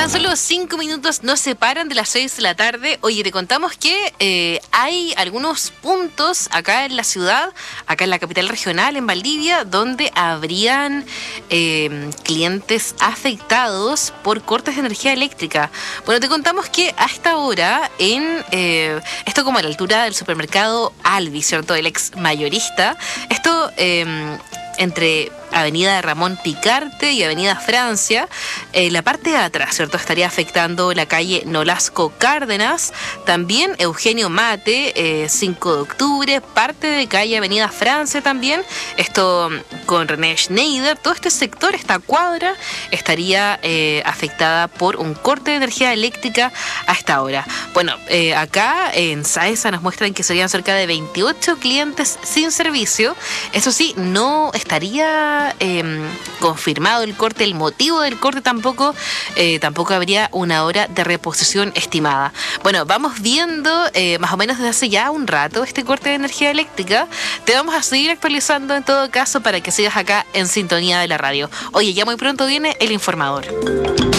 Tan solo 5 minutos nos separan de las 6 de la tarde. Oye, te contamos que hay algunos puntos acá en la ciudad, acá en la capital regional, en Valdivia, donde habrían clientes afectados por cortes de energía eléctrica. Bueno, te contamos que a esta hora, esto como a la altura del supermercado Albi, ¿cierto? El ex mayorista. Esto entre Avenida Ramón Picarte y Avenida Francia, la parte de atrás, ¿cierto? Estaría afectando la calle Nolasco Cárdenas, también Eugenio Mate, 5 de octubre, parte de calle Avenida Francia también, esto con René Schneider, todo este sector, esta cuadra, estaría afectada por un corte de energía eléctrica a esta hora. Bueno, acá en Saesa nos muestran que serían cerca de 28 clientes sin servicio. Eso sí, no estaría confirmado el corte, el motivo del corte tampoco habría una hora de reposición estimada. Bueno, vamos viendo más o menos desde hace ya un rato este corte de energía eléctrica. Te vamos a seguir actualizando en todo caso para que sigas acá en sintonía de la radio. Oye, ya muy pronto viene el informador.